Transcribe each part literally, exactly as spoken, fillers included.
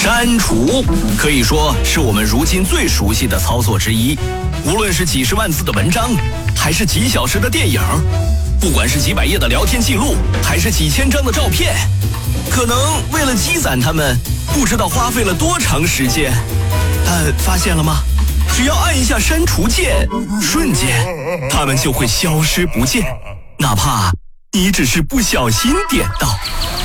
删除可以说是我们如今最熟悉的操作之一。无论是几十万字的文章，还是几小时的电影，不管是几百页的聊天记录，还是几千张的照片，可能为了积攒它们，不知道花费了多长时间。但发现了吗？只要按一下删除键，瞬间它们就会消失不见，哪怕你只是不小心点到。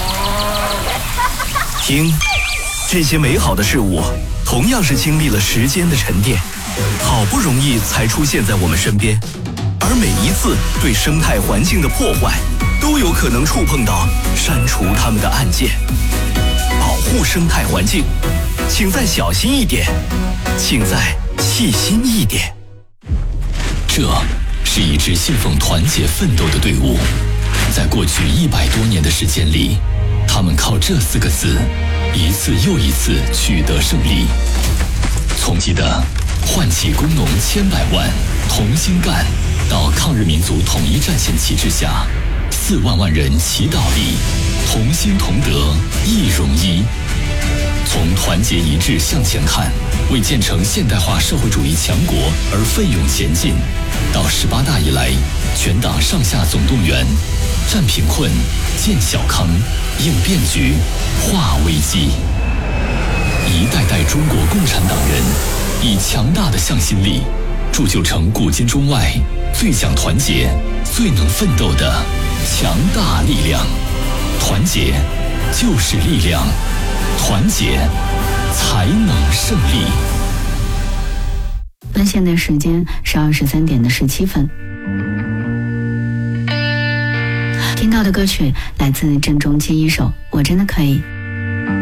听，这些美好的事物同样是经历了时间的沉淀，好不容易才出现在我们身边，而每一次对生态环境的破坏，都有可能触碰到删除它们的按键。保护生态环境，请再小心一点，请再细心一点。 这是一支信奉团结奋斗的队伍，在过去一百多年的时间里，他们靠这四个字，一次又一次取得胜利。从记得唤起工农千百万同心干，到抗日民族统一战线旗帜下，四万万人齐道理，同心同德一荣一。从团结一致向前看，为建成现代化社会主义强国而奋勇前进，到十八大以来，全党上下总动员，战贫困，建小康，应变局，化危机。一代代中国共产党人以强大的向心力，铸就成古今中外最讲团结、最能奋斗的强大力量。团结就是力量，团结才能胜利。 那现在时间是二十三点的十七分。听到的歌曲来自郑中基一首《我真的可以》。